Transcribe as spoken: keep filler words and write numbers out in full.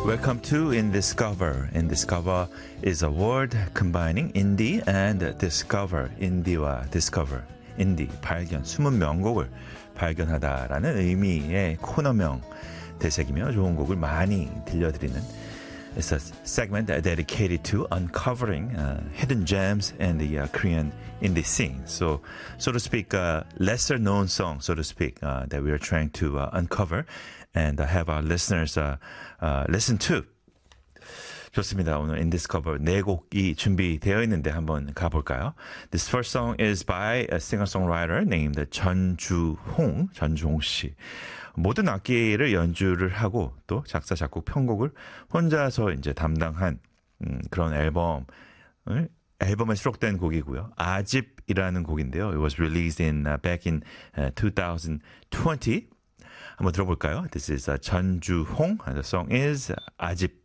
Welcome to Indiscover. Indiscover is a word combining indie and discover. indie와 discover, indie, 발견, 숨은 명곡을 발견하다라는 의미의 코너명 되새기며 좋은 곡을 많이 들려드리는 It's a segment dedicated to uncovering uh, hidden gems in the uh, Korean indie scene. So, so to speak, uh, lesser known song, so to speak, uh, that we are trying to uh, uncover and uh, have our listeners uh, uh, listen to. 좋습니다. 오늘 인디스커버 네 곡이 준비되어 있는데 한번 가볼까요? This first song is by a singer-songwriter named 전주홍, 전주홍 씨. 모든 악기를 연주를 하고 또 작사, 작곡, 편곡을 혼자서 이제 담당한 음, 그런 앨범을 앨범에 수록된 곡이고요. 아집이라는 곡인데요. It was released in uh, back in uh, twenty twenty. 한번 들어볼까요? This is uh, 전주홍 and the song is 아집.